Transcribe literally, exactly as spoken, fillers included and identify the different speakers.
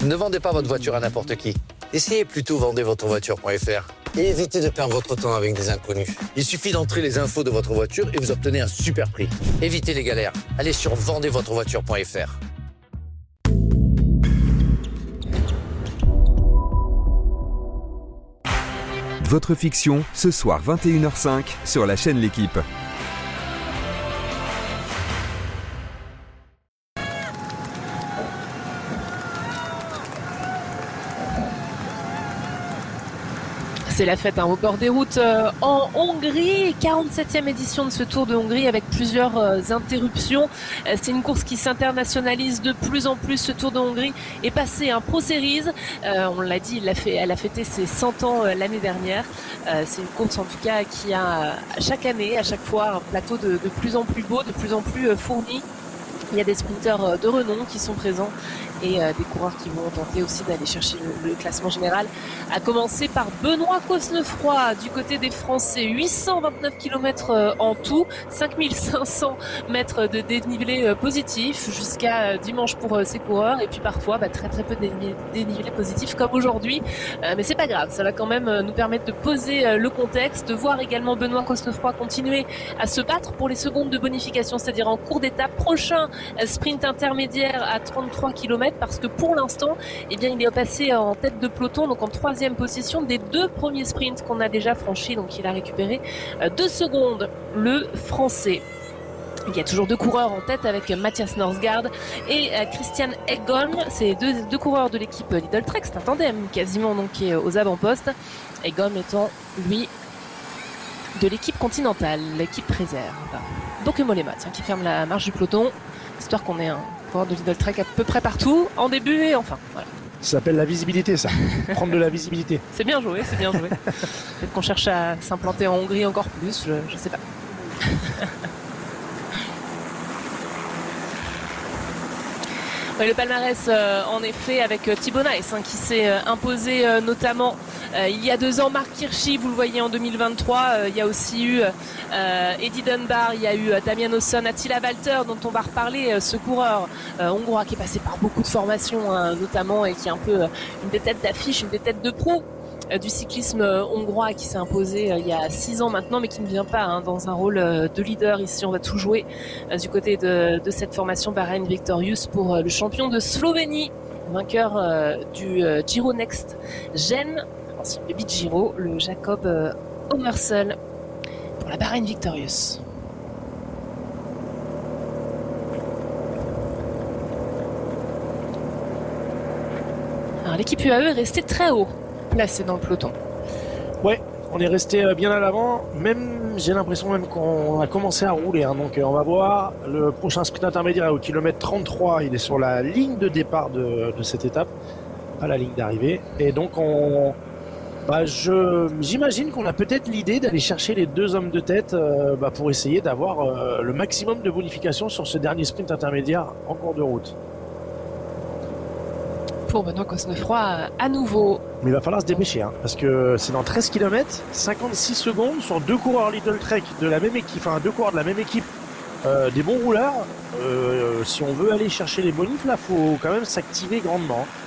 Speaker 1: Ne vendez pas votre voiture à n'importe qui. Essayez plutôt vendez votre voiture point F R et évitez de perdre votre temps avec des inconnus. Il suffit d'entrer les infos de votre voiture et vous obtenez un super prix. Évitez les galères. Allez sur vendez votre voiture point F R.
Speaker 2: Votre fiction, ce soir vingt et une heures cinq sur la chaîne L'Équipe.
Speaker 3: C'est la fête hein, au bord des routes euh, en Hongrie, quarante-septième édition de ce Tour de Hongrie avec plusieurs euh, interruptions. Euh, c'est une course qui s'internationalise de plus en plus. Ce Tour de Hongrie est passé un Pro Series. Euh, on l'a dit, il a fait, elle a fêté ses cent ans euh, l'année dernière. Euh, c'est une course en tout cas qui a euh, chaque année, à chaque fois, un plateau de, de plus en plus beau, de plus en plus euh, fourni. Il y a des sprinteurs de renom qui sont présents et euh, des coureurs qui vont tenter aussi d'aller chercher le, le classement général. À commencer par Benoît Cosnefroy du côté des Français. huit cent vingt-neuf kilomètres euh, en tout, cinq mille cinq cents mètres de dénivelé euh, positif jusqu'à euh, dimanche pour euh, ces coureurs. Et puis parfois bah, très très peu de dénivelé positif comme aujourd'hui. Euh, mais c'est pas grave, ça va quand même euh, nous permettre de poser euh, le contexte, de voir également Benoît Cosnefroy continuer à se battre pour les secondes de bonification, c'est-à-dire en cours d'étape prochain. Sprint intermédiaire à trente-trois kilomètres parce que pour l'instant, eh bien, il est passé en tête de peloton, donc en troisième position des deux premiers sprints qu'on a déjà franchis. Donc il a récupéré deux secondes, le Français. Il y a toujours deux coureurs en tête avec Mathias Norsgaard et Christian Ekholm. C'est deux, deux coureurs de l'équipe Lidl Trek, c'est un tandem quasiment donc qui est aux avant-postes. Ekholm étant lui de l'équipe continentale, l'équipe réserve. Donc Mollema tiens, qui ferme la marche du peloton. Histoire qu'on ait un coureur de Lidl Trek à peu près partout, en début et en fin. Voilà.
Speaker 4: Ça s'appelle la visibilité, ça. Prendre de la visibilité.
Speaker 3: C'est bien joué, c'est bien joué. Peut-être qu'on cherche à s'implanter en Hongrie encore plus, je, je sais pas. Ouais, le palmarès, euh, en effet, avec euh, Thibaut Nice, hein, qui s'est euh, imposé euh, notamment euh, il y a deux ans. Marc Hirschi, vous le voyez en deux mille vingt-trois. Euh, il y a aussi eu euh, Eddie Dunbar, il y a eu euh, Damien Osson, Attila Walter, dont on va reparler, euh, ce coureur euh, hongrois qui est passé par beaucoup de formations, hein, notamment, et qui est un peu euh, une des têtes d'affiche, une des têtes de proue du cyclisme hongrois, qui s'est imposé euh, il y a six ans maintenant, mais qui ne vient pas hein, dans un rôle euh, de leader. Ici, on va tout jouer euh, du côté de, de cette formation Bahrain Victorious pour euh, le champion de Slovénie, vainqueur euh, du euh, Giro Next Gen, ancien baby Giro, le Jacob euh, Omersel pour la Bahrain Victorious. Alors, l'équipe U A E est restée très haut placé dans le peloton.
Speaker 4: Ouais, on est resté bien à l'avant. Même, j'ai l'impression même qu'on a commencé à rouler. Hein. Donc, on va voir. Le prochain sprint intermédiaire au kilomètre trente-trois. Il est sur la ligne de départ de, de cette étape, pas la ligne d'arrivée. Et donc, on, bah, je, j'imagine qu'on a peut-être l'idée d'aller chercher les deux hommes de tête euh, bah, pour essayer d'avoir euh, le maximum de bonification sur ce dernier sprint intermédiaire en cours de route.
Speaker 3: Pour Benoît Cosnefroy à nouveau.
Speaker 4: Mais il va falloir se dépêcher, hein, parce que c'est dans treize kilomètres, cinquante-six secondes sur deux coureurs Lidl Trek de la même équipe, enfin deux coureurs de la même équipe, euh, des bons rouleurs. Euh, si on veut aller chercher les bonifs, là, faut quand même s'activer grandement.